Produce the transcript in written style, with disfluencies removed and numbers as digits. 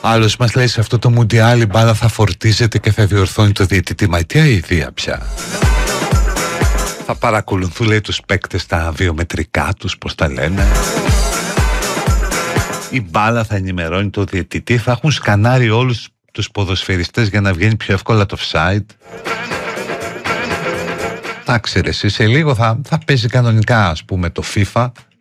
Άλλος μας λέει σε αυτό το Μουντιάλ η μπάλα θα φορτίζεται και θα διορθώνει το διαιτητή. Μα τι αηδία πια. Θα παρακολουθούν, λέει, τους παίκτες τα βιομετρικά τους, πώς τα λένε. Η μπάλα θα ενημερώνει το διαιτητή. Θα έχουν σκανάρει όλους τους ποδοσφαιριστές για να βγαίνει πιο εύκολα το offside. Τα ξέρεις εσύ, σε λίγο θα παίζει κανονικά, ας πούμε, το FIFA